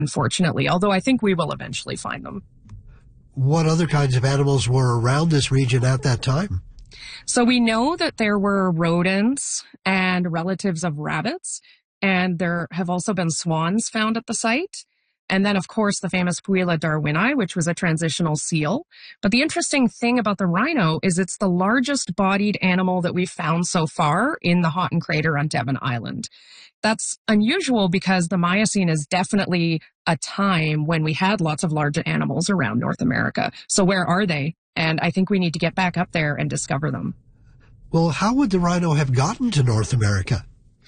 unfortunately, although I think we will eventually find them. What other kinds of animals were around this region at that time? So we know that there were rodents and relatives of rabbits, and there have also been swans found at the site. And then, of course, the famous Puila darwini, which was a transitional seal. But the interesting thing about the rhino is it's the largest bodied animal that we've found so far in the Houghton Crater on Devon Island. That's unusual because the Miocene is definitely a time when we had lots of large animals around North America. So where are they? And I think we need to get back up there and discover them. Well, how would the rhino have gotten to North America?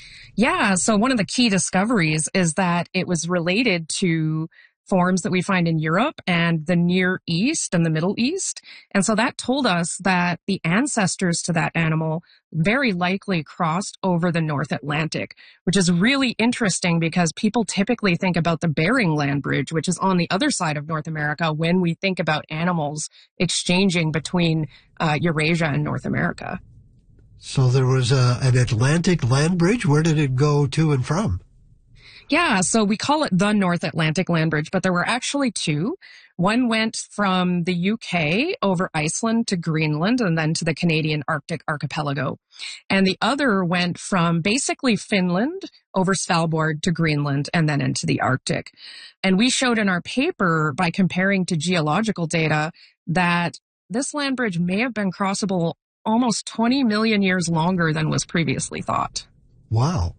Yeah, so one of the key discoveries is that it was related to forms that we find in Europe and the Near East and the Middle East. And so that told us that the ancestors to that animal very likely crossed over the North Atlantic, which is really interesting because people typically think about the Bering Land Bridge, which is on the other side of North America, when we think about animals exchanging between Eurasia and North America. So there was an Atlantic land bridge. Where did it go to and from? Yeah, so we call it the North Atlantic Land Bridge, but there were actually two. One went from the UK over Iceland to Greenland and then to the Canadian Arctic archipelago. And the other went from basically Finland over Svalbard to Greenland and then into the Arctic. And we showed in our paper, by comparing to geological data, that this land bridge may have been crossable almost 20 million years longer than was previously thought. Wow.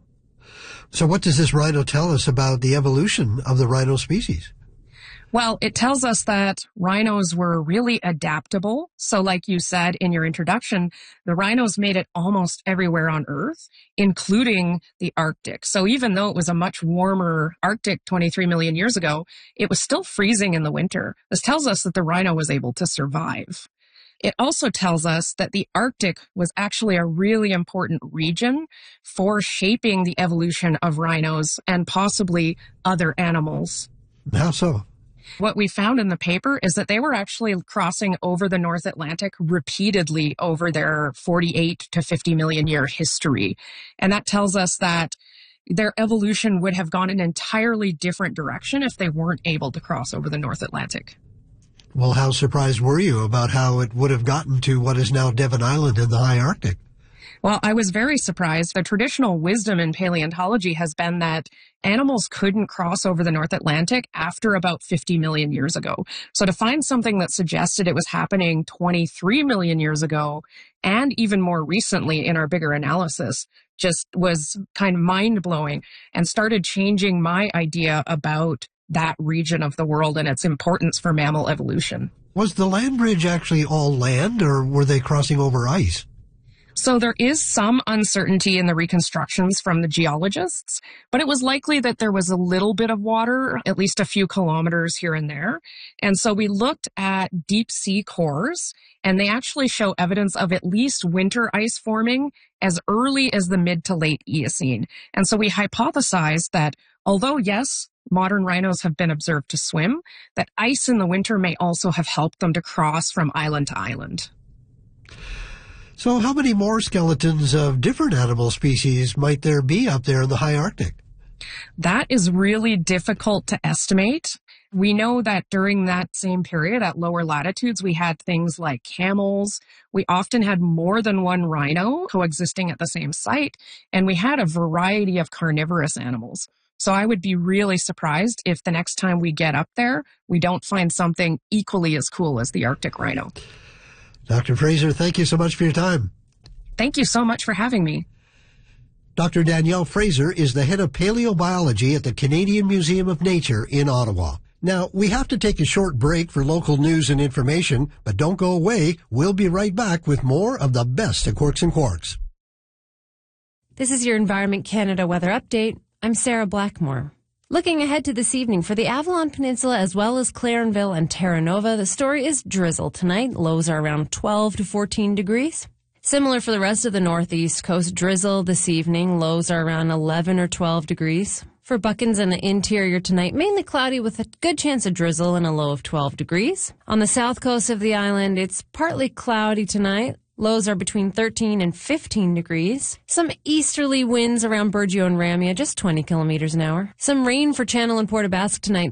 So what does this rhino tell us about the evolution of the rhino species? Well, it tells us that rhinos were really adaptable. So like you said in your introduction, the rhinos made it almost everywhere on Earth, including the Arctic. So even though it was a much warmer Arctic 23 million years ago, it was still freezing in the winter. This tells us that the rhino was able to survive. It also tells us that the Arctic was actually a really important region for shaping the evolution of rhinos and possibly other animals. How so? What we found in the paper is that they were actually crossing over the North Atlantic repeatedly over their 48 to 50 million year history. And that tells us that their evolution would have gone an entirely different direction if they weren't able to cross over the North Atlantic. Well, how surprised were you about how it would have gotten to what is now Devon Island in the high Arctic? Well, I was very surprised. The traditional wisdom in paleontology has been that animals couldn't cross over the North Atlantic after about 50 million years ago. So to find something that suggested it was happening 23 million years ago, and even more recently in our bigger analysis, just was kind of mind-blowing and started changing my idea about that region of the world and its importance for mammal evolution. Was the land bridge actually all land, or were they crossing over ice? So there is some uncertainty in the reconstructions from the geologists, but it was likely that there was a little bit of water, at least a few kilometers here and there. And so we looked at deep sea cores, and they actually show evidence of at least winter ice forming as early as the mid to late Eocene. And so we hypothesized that although, yes, modern rhinos have been observed to swim, that ice in the winter may also have helped them to cross from island to island. So how many more skeletons of different animal species might there be up there in the high Arctic? That is really difficult to estimate. We know that during that same period at lower latitudes, we had things like camels. We often had more than one rhino coexisting at the same site, and we had a variety of carnivorous animals. So I would be really surprised if the next time we get up there, we don't find something equally as cool as the Arctic rhino. Dr. Fraser, thank you so much for your time. Thank you so much for having me. Dr. Danielle Fraser is the head of paleobiology at the Canadian Museum of Nature in Ottawa. Now, we have to take a short break for local news and information, but don't go away. We'll be right back with more of the best of Quirks and Quarks. This is your Environment Canada weather update. I'm Sarah Blackmore. Looking ahead to this evening for the Avalon Peninsula as well as Clarenville and Terra Nova, the story is drizzle tonight. Lows are around 12 to 14 degrees. Similar for the rest of the northeast coast, drizzle this evening. Lows are around 11 or 12 degrees. For Buckens and the interior tonight, mainly cloudy with a good chance of drizzle and a low of 12 degrees. On the south coast of the island, it's partly cloudy tonight. Lows are between 13 and 15 degrees. Some easterly winds around Burgeo and Ramia, just 20 kilometers an hour. Some rain for Channel and Port aux Basques tonight.